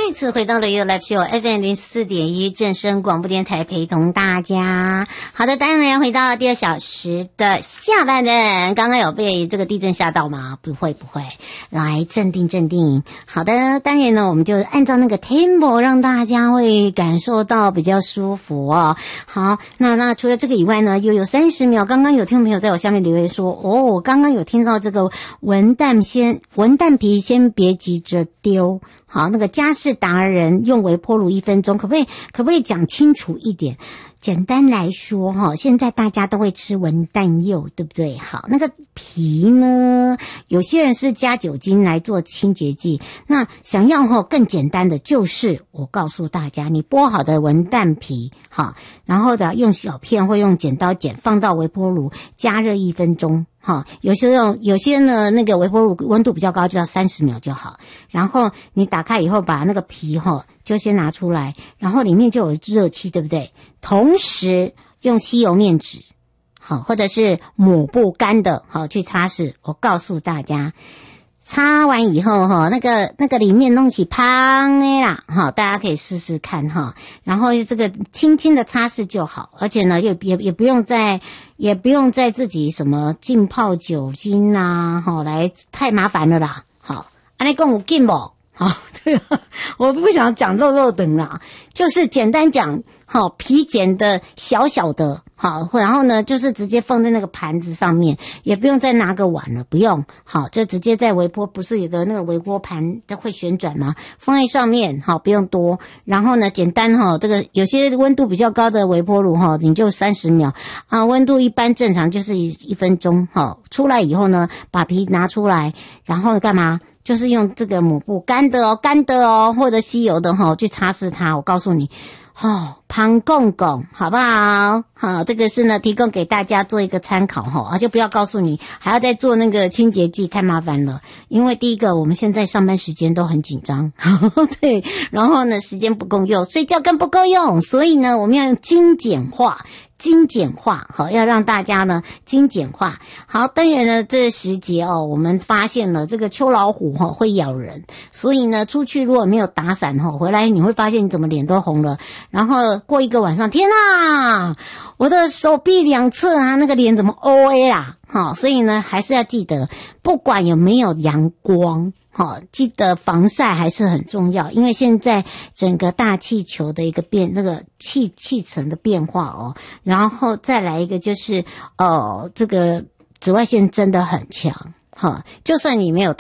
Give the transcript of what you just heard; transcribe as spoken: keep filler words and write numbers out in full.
再次回到了 You Live Show F M 零四点一正声广播电台，陪同大家。好的，当然回到第二小时的下半段。刚刚有被这个地震吓到吗？不会不会，来镇定镇定。好的，当然呢，我们就按照那个 tempo 让大家会感受到比较舒服哦。好，那那除了这个以外呢，又有三十秒。刚刚有听众朋友在我下面留言说，哦，我刚刚有听到这个文蛋先文蛋皮先别急着丢。好，那个家事达人用微波炉一分钟，可不可以可不可以讲清楚一点？简单来说哈，现在大家都会吃文旦柚，对不对？好，那个皮呢，有些人是加酒精来做清洁剂，那想要哈更简单的，就是我告诉大家，你剥好的文旦皮，好，然后的用小片或用剪刀剪，放到微波炉加热一分钟。好，有些人有些呢，那个微波炉温度比较高，就要三十秒就好。然后你打开以后，把那个皮哈就先拿出来，然后里面就有热气，对不对？同时用吸油面纸，好，或者是抹布干的，好去擦拭。我告诉大家，擦完以后哈，那个那个里面弄起胖的啦，哈，大家可以试试看哈。然后这个轻轻的擦拭就好，而且呢，也也也不用再也不用再自己什么浸泡酒精啊，哈，来太麻烦了啦。好，安尼讲有劲不？好，对啊，我不想讲肉肉等啦，就是简单讲，好，皮剪的小小的，好，然后呢，就是直接放在那个盘子上面，也不用再拿个碗了，不用，好，就直接在微波，不是有个那个微波盘它会旋转吗？放在上面，好，不用多，然后呢，简单哈，这个有些温度比较高的微波炉哈，你就三十秒啊，温度一般正常就是一一分钟，好，出来以后呢，把皮拿出来，然后干嘛？就是用这个抹布干的哦，干的哦，或者吸油的哈、哦，去擦拭它。我告诉你，哦，胖公公，好不好？好，这个是呢，提供给大家做一个参考哈，而且不要告诉你还要再做那个清洁剂，太麻烦了。因为第一个，我们现在上班时间都很紧张，对，然后呢，时间不够用，睡觉更不够用，所以呢，我们要用精简化。精简化，好，要让大家呢精简化。好，当然呢，这时节哦，我们发现了这个秋老虎哈、哦、会咬人，所以呢，出去如果没有打伞哈、哦，回来你会发现你怎么脸都红了，然后过一个晚上，天啊，我的手臂两侧啊，那个脸怎么 O A 啦？好，所以呢，还是要记得，不管有没有阳光。好，记得防晒还是很重要，因为现在整个大气球的一个变，那个气气层的变化哦，然后再来一个就是，呃，这个紫外线真的很强，哈，就算你没有